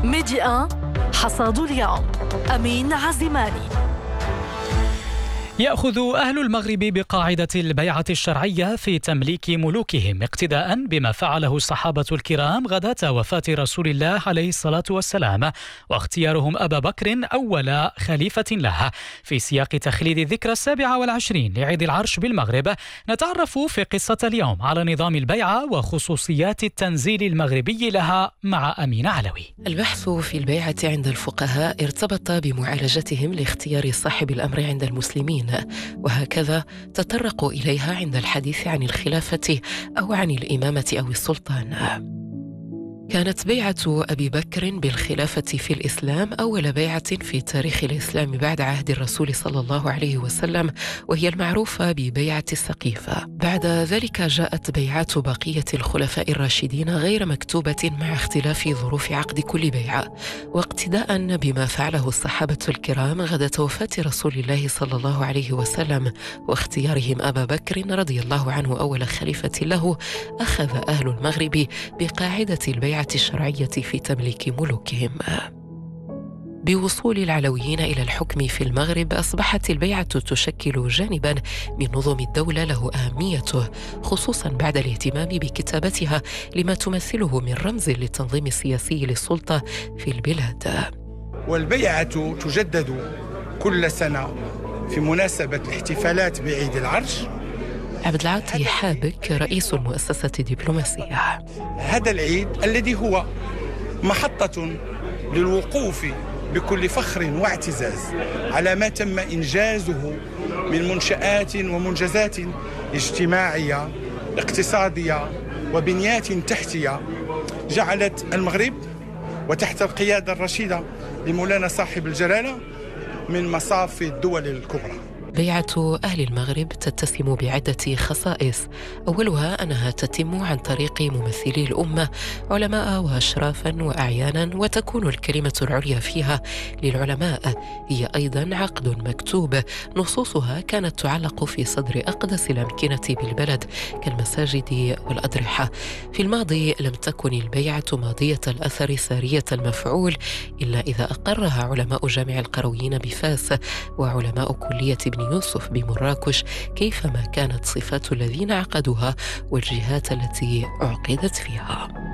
ميديا حصاد اليوم. أمين عزيماني. يأخذ أهل المغرب بقاعدة البيعة الشرعية في تمليك ملوكهم اقتداء بما فعله الصحابة الكرام غداة وفاة رسول الله عليه الصلاة والسلام، واختيارهم أبا بكر أول خليفة له. في سياق تخليد الذكرى 27 لعيد العرش بالمغرب، نتعرف في قصة اليوم على نظام البيعة وخصوصيات التنزيل المغربي لها مع أمين علوي. البحث في البيعة عند الفقهاء ارتبط بمعالجتهم لاختيار صاحب الأمر عند المسلمين، وهكذا تطرقوا إليها عند الحديث عن الخلافة أو عن الإمامة أو السلطان. كانت بيعة أبي بكر بالخلافة في الإسلام أول بيعة في تاريخ الإسلام بعد عهد الرسول صلى الله عليه وسلم، وهي المعروفة ببيعة السقيفة. بعد ذلك جاءت بيعات بقية الخلفاء الراشدين غير مكتوبة مع اختلاف ظروف عقد كل بيعة، واقتداء بما فعله الصحابة الكرام غداة وفاة رسول الله صلى الله عليه وسلم واختيارهم أبا بكر رضي الله عنه أول خليفة له، أخذ أهل المغرب بقاعدة البيعة الشرعية في تمليك ملوكهم. بوصول العلويين إلى الحكم في المغرب، أصبحت البيعة تشكل جانباً من نظم الدولة له أهميته، خصوصاً بعد الاهتمام بكتابتها لما تمثله من رمز للتنظيم السياسي للسلطة في البلاد. والبيعة تجدد كل سنة في مناسبة الاحتفالات بعيد العرش. عبد العاطي حابك رئيس المؤسسة الدبلوماسية. هذا العيد الذي هو محطة للوقوف بكل فخر واعتزاز على ما تم إنجازه من منشآت ومنجزات اجتماعية اقتصادية وبنيات تحتية، جعلت المغرب وتحت القيادة الرشيدة لمولانا صاحب الجلالة من مصاف الدول الكبرى. بيعة أهل المغرب تتسم بعدة خصائص، أولها أنها تتم عن طريق ممثلي الأمة، علماء وأشرافا وأعيانا، وتكون الكلمة العليا فيها للعلماء. هي أيضا عقد مكتوب، نصوصها كانت تعلق في صدر أقدس الأمكنة بالبلد كالمساجد والأضرحة. في الماضي لم تكن البيعة ماضية الأثر سارية المفعول، إلا إذا أقرها علماء جامع القرويين بفاس وعلماء كلية ابن يوسف بمراكش، كيفما كانت صفات الذين عقدوها والجهات التي عقدت فيها.